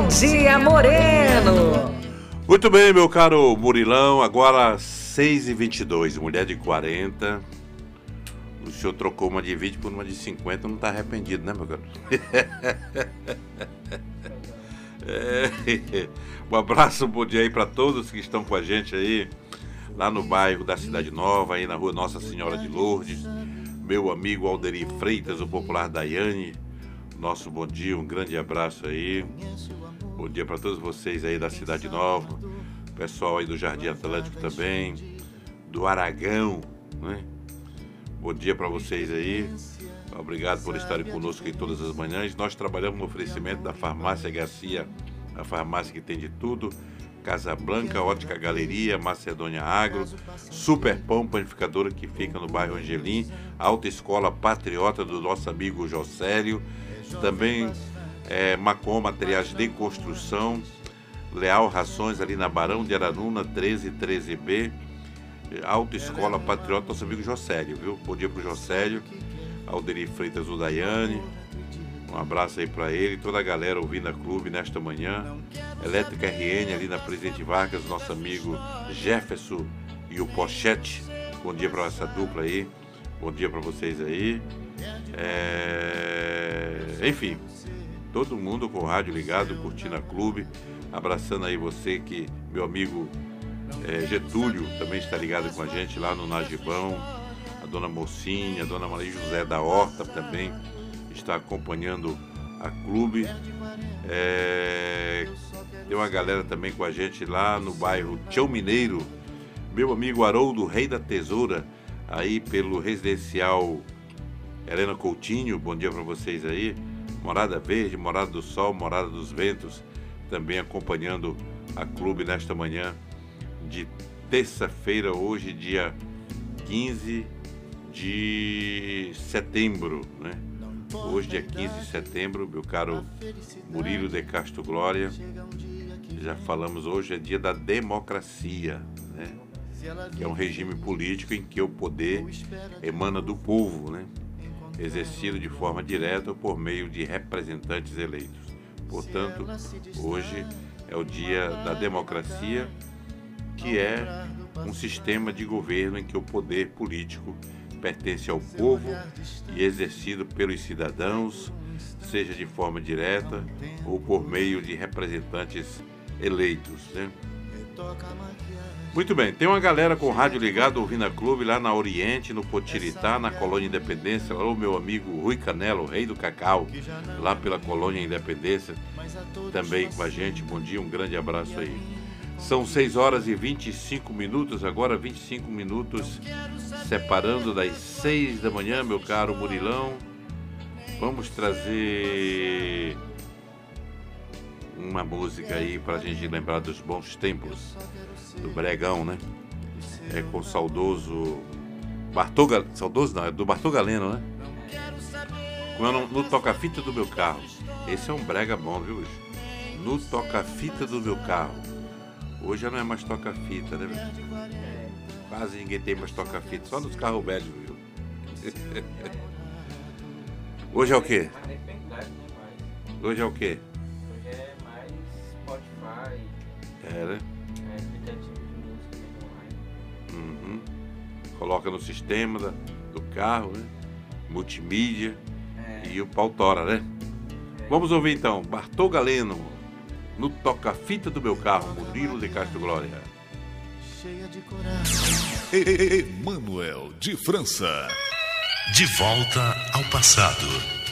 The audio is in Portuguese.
Bom dia, Moreno. Muito bem, meu caro Murilão, agora 6h22, mulher de 40. O senhor trocou uma de 20 por uma de 50, não está arrependido, né, meu caro? Um abraço, um bom dia aí para todos que estão com a gente aí, lá no bairro da Cidade Nova, aí na rua Nossa Senhora de Lourdes. Meu amigo Alderi Freitas, o popular Daiane, nosso bom dia, um grande abraço aí. Bom dia para todos vocês aí da Cidade Nova, pessoal aí do Jardim Atlântico também, do Aragão, né? Bom dia para vocês aí. Obrigado por estarem conosco em todas as manhãs. Nós trabalhamos no oferecimento da Farmácia Garcia, a farmácia que tem de tudo. Casa Blanca, Ótica Galeria, Macedônia Agro, Super Pão Panificadora que fica no bairro Angelim, Alta Escola Patriota do nosso amigo Jocélio, também Macom Materiais de Construção, Leal Rações ali na Barão de Aranuna, 1313B, Alta Escola Patriota, nosso amigo Jocélio, viu? Bom dia pro Jocélio, Alderi Freitas, o Daiane. Um abraço aí para ele e toda a galera ouvindo a clube nesta manhã. Elétrica RN ali na Presidente Vargas, nosso amigo Jefferson e o Pochete. Bom dia para essa dupla aí. Bom dia para vocês aí. Enfim, todo mundo com o rádio ligado, curtindo a clube. Abraçando aí você que, meu amigo Getúlio, também está ligado com a gente lá no Najibão. A dona Mocinha, a dona Maria José da Horta também está acompanhando a clube. Tem uma galera também com a gente lá no bairro Tião Mineiro, meu amigo Haroldo, Rei da Tesoura, aí pelo residencial Helena Coutinho. Bom dia para vocês aí. Morada Verde, Morada do Sol, Morada dos Ventos, também acompanhando a clube nesta manhã de terça-feira, hoje dia 15 de setembro, né? Hoje, dia 15 de setembro, meu caro Murilo de Castro Glória, já falamos, hoje é dia da democracia, né? Que é um regime político em que o poder emana do povo, né? Exercido de forma direta ou por meio de representantes eleitos. Portanto, hoje é o dia da democracia, que é um sistema de governo em que o poder político pertence ao povo e exercido pelos cidadãos, seja de forma direta ou por meio de representantes eleitos, né? Muito bem, tem uma galera com o rádio ligado ouvindo a clube lá na Oriente, no Potiritá, na Colônia Independência. Lá o meu amigo Rui Canelo, o rei do cacau, lá pela Colônia Independência, também com a gente. Bom dia, um grande abraço aí. São 6h25, agora 25 minutos, separando das 6 da manhã, meu caro Murilão. Vamos trazer uma música aí pra gente lembrar dos bons tempos do Bregão, né? Com o saudoso saudoso não, é do Bartô Galeno, né? No toca-fita do meu carro. Esse é um brega bom, viu? No toca-fita do meu carro. Hoje já não é mais toca-fita, né? Quase ninguém tem mais toca-fita, só nos carros velhos, viu? Hoje é o quê? Hoje é o quê? Hoje é mais Spotify. Né? Aplicativo de música online. Uhum. Coloca no sistema do carro, né? Multimídia e o pau tora, né? Vamos ouvir então, Bartô Galeno. No toca-fita do meu carro, Murilo de Castro Glória. Emanuel de França. De volta ao passado.